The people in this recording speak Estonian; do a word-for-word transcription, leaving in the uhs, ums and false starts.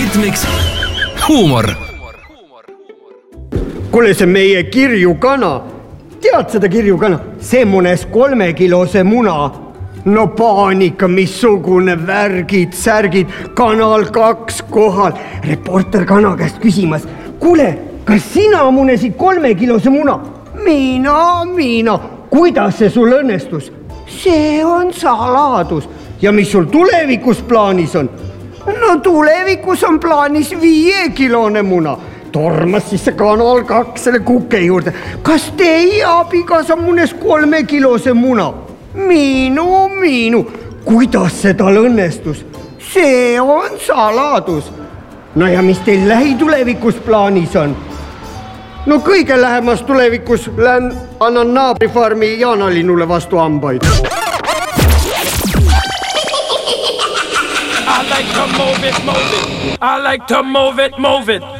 ritmiks huumor. Kuule, see meie kirjukana. Tead seda kirjukana? See mõnes kolmekilose muna. No paanika, missugune värgid, särgid, kanal kaks kohal. Reporter kana käest küsimas. Kuule, kas sina munesid kolmekilose muna? Mina, mina. Kuidas see sul õnnestus? See on saladus. Ja mis sul tulevikus plaanis on? No tulevikus on plaanis viiekilone muna. Tormas siis see kanal kaks selle kuke juurde. Kas teie abikaasa munes kolmekilose muna? Minu, minu. Kuidas see tal õnnestus? See on saladus. No ja mis teil lähitulevikus plaanis on? No kõige lähemas tulevikus lähen annan naabrifarmi Jaanalinule vastu ambaid. I like to move it, move it. I like to move it, move it.